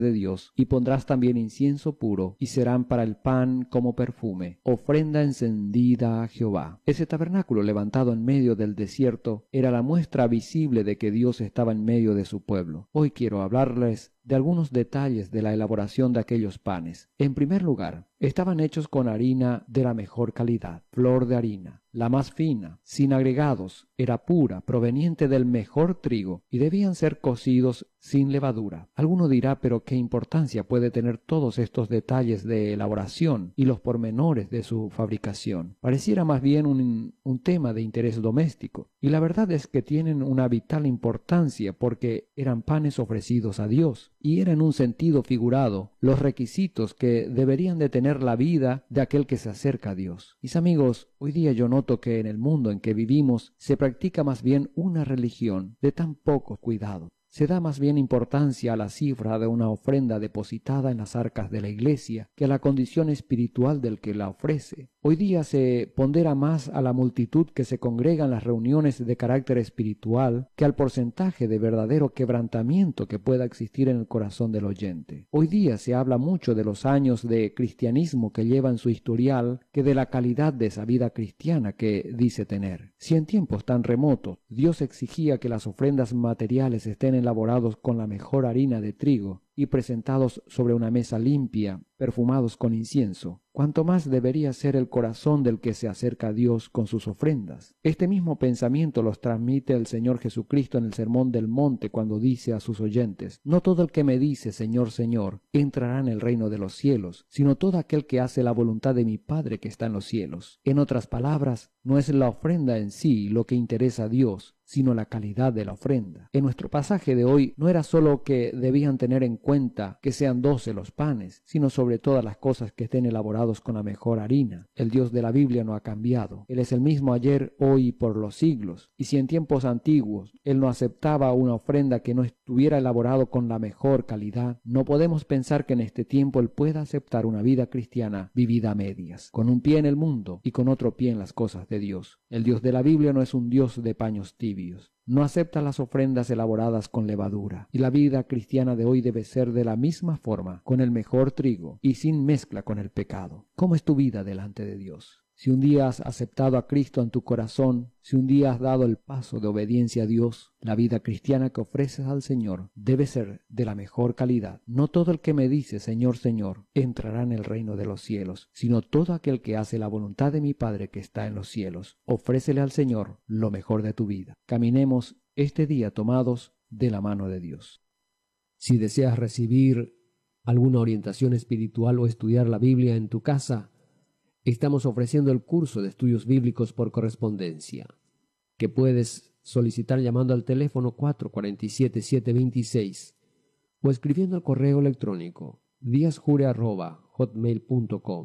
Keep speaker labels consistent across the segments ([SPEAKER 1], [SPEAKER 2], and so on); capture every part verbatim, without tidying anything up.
[SPEAKER 1] de Dios, y pondrás también incienso puro, y serán para el pan como perfume, ofrenda encendida a Jehová. Ese tabernáculo levantado en medio del desierto era la muestra visible de que Dios estaba en medio de su pueblo. Hoy quiero hablarles de algunos detalles de la elaboración de aquellos panes. En primer lugar, estaban hechos con harina de la mejor calidad, flor de harina, la más fina, sin agregados, era pura, proveniente del mejor trigo, y debían ser cocidos sin levadura. Alguno dirá, pero ¿qué importancia puede tener todos estos detalles de elaboración y los pormenores de su fabricación? Pareciera más bien un, un tema de interés doméstico, y la verdad es que tienen una vital importancia porque eran panes ofrecidos a Dios, y era en un sentido figurado los requisitos que deberían de tener la vida de aquel que se acerca a Dios. Mis amigos, hoy día yo noto que en el mundo en que vivimos se practica más bien una religión de tan poco cuidado. Se da más bien importancia a la cifra de una ofrenda depositada en las arcas de la iglesia que a la condición espiritual del que la ofrece. Hoy día se pondera más a la multitud que se congrega en las reuniones de carácter espiritual que al porcentaje de verdadero quebrantamiento que pueda existir en el corazón del oyente. Hoy día se habla mucho de los años de cristianismo que lleva en su historial que de la calidad de esa vida cristiana que dice tener. Si en tiempos tan remotos Dios exigía que las ofrendas materiales estén elaborados con la mejor harina de trigo y presentados sobre una mesa limpia, perfumados con incienso, cuanto más debería ser el corazón del que se acerca a Dios con sus ofrendas. Este mismo pensamiento los transmite el Señor Jesucristo en el Sermón del Monte cuando dice a sus oyentes: no todo el que me dice Señor, Señor, entrará en el reino de los cielos, sino todo aquel que hace la voluntad de mi Padre que está en los cielos. En otras palabras, no es la ofrenda en sí lo que interesa a Dios, sino la calidad de la ofrenda. En nuestro pasaje de hoy no era solo que debían tener en cuenta que sean doce los panes, sino sobre todas las cosas que estén elaborados con la mejor harina. El Dios de la Biblia no ha cambiado. Él es el mismo ayer, hoy y por los siglos. Y si en tiempos antiguos Él no aceptaba una ofrenda que no estuviera elaborado con la mejor calidad, no podemos pensar que en este tiempo Él pueda aceptar una vida cristiana vivida a medias, con un pie en el mundo y con otro pie en las cosas de Dios. El Dios de la Biblia no es un Dios de paños tibios. No acepta las ofrendas elaboradas con levadura, y la vida cristiana de hoy debe ser de la misma forma, con el mejor trigo y sin mezcla con el pecado. ¿Cómo es tu vida delante de Dios? Si un día has aceptado a Cristo en tu corazón, si un día has dado el paso de obediencia a Dios, la vida cristiana que ofreces al Señor debe ser de la mejor calidad. No todo el que me dice Señor, Señor, entrará en el reino de los cielos, sino todo aquel que hace la voluntad de mi Padre que está en los cielos. Ofrécele al Señor lo mejor de tu vida. Caminemos este día tomados de la mano de Dios.
[SPEAKER 2] Si deseas recibir alguna orientación espiritual o estudiar la Biblia en tu casa, estamos ofreciendo el curso de estudios bíblicos por correspondencia, que puedes solicitar llamando al teléfono cuatro cuatro siete, siete dos seis o escribiendo al correo electrónico diasjure arroba hotmail punto com,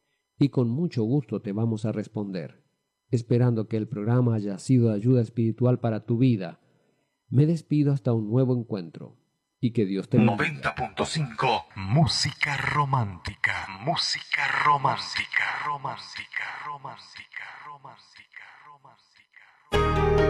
[SPEAKER 2] y con mucho gusto te vamos a responder. Esperando que el programa haya sido de ayuda espiritual para tu vida, me despido hasta un nuevo encuentro. Y que Dios te bendiga.
[SPEAKER 3] noventa punto cinco Música romántica. Música romántica. Romántica. Romántica. Romántica. Romántica.